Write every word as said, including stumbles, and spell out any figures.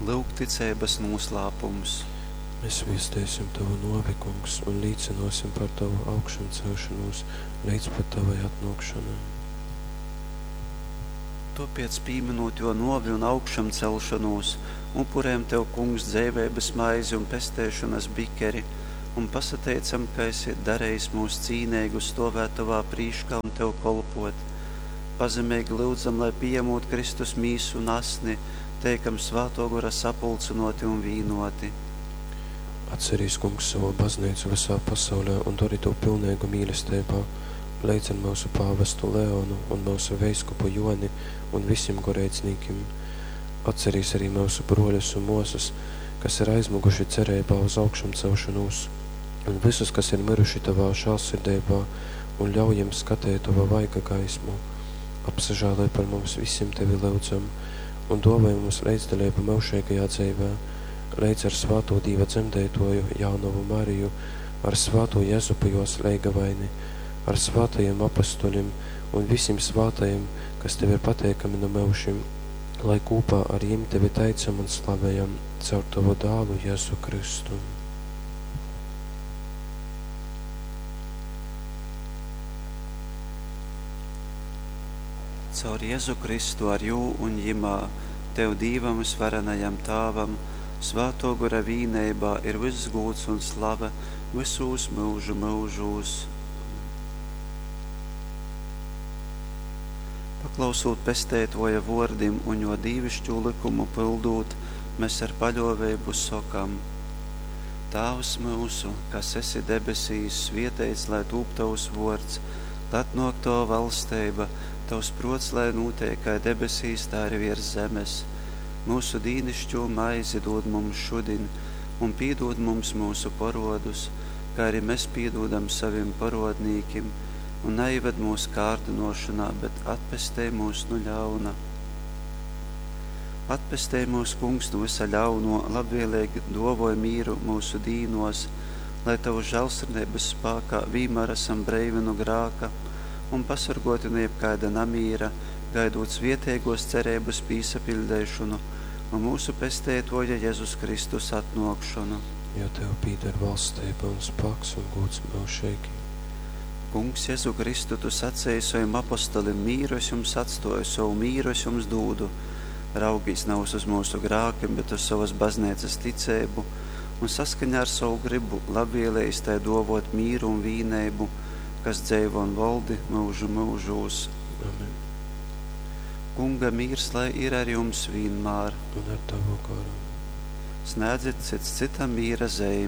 lūgt ticības noslēpumus. Mēs viestēsim Tavu novi, Kungs, un līdzinosim par Tavu augšanu celšanos līdz pat Tavai atnākšanai. Topiec pīminot jo novi un augšam celšanos, upurējam Tev, Kungs, dzēvības maizi un pestēšanas bikeri, un pasateicam, ka esi darējis mūs cīnēgu stovēt Tavā prīškā un Tev kolpot. Pazemīgi lūdzam, lai pieņemot Kristus mīsu un asni, teikam svāto gora sapulcinoti un vīnoti. Atcerīs, Kungs, savu baznīcu visā pasaulē un dari to pilnīgu mīlestībā. Leicam mūsu pāvestu Leonu un mūsu veiskupu Joni un visiem goreicnīkiem. Atcerīs arī mūsu broļus un mūsus, kas ir aizmuguši cerībā uz augšam celšanos, un visus, kas ir miruši Tavā žēlsirdībā, un ļaujam skatēt Tava vaiga gaismu. Apsažāloj par mums visiem Tevi lūdzam, un dāvāj mums līdzdalību mūžīgajā dzīvē, līdz ar svāto Dīva dzemdētoju Jaunovu Mariju, ar svāto Jezupu jos leigavaini, ar svātajiem apostoļiem un visiem svātajiem, kas Tev ir pateikami no mūžiem, lai kopā ar jiem Tevi teicam un slavējam caur Tavu dālu Jezu Kristu. Caur Jezu Kristu ar jū un jimā, Tev Dīvam svarenajam Tāvam, svāto gora vīneibā ir viss gūts un slava visūs mūžu mūžūs. Paklausot pestētoja vordim un jo dīvišķu likumu pildūt, mēs ar paļovēbu sokam. Tāvs mūsu, kas esi debesīs, svieteic, lai tūp Tavs vords, lai atnāk Tava valsteiba, Tavs prots, lai notiek kā debesīs, tā arī virs zemes. Mūsu dīnišķo maizi dod mums šodien, un pīdod mums mūsu parodus, kā arī mēs pīdodam saviem parodnīkim, un neived mūsu kārdinošanā, bet atpestē mūs no ļauna. Atpestē mūs, Kungs, no visa ļauno, labvēlīgi dovoj mīru mūsu dīnos, lai Tavu žēlsirdības spēkā vienmēr esam breivi no grāka, un pasargoti no jebkaida namīra, gaidot svietēgos cerības pīsapildēšanu un mūsu pestētoja Jēzus Kristus atnākšanu. Jo Tev pīdar valstība un spēks un gods mūžīgi. Kungs, Jēzu Kristu, Tu sacēji saviem apostolim mīru, es jums atstoju, savu mīru es jums dūdu. Raugīs nav uz mūsu grākiem, bet uz savas baznīcas ticēbu, un saskaņā ar savu gribu labvēlējis tai dovot mīru un vīneibu, kas dzēvo un valdi mūžu mūžūs. Amen. Kunga mīrs, lai ir ar jums vienmēr. Un ar Tavu garu. Snēdzit cits citam mīra zeimi.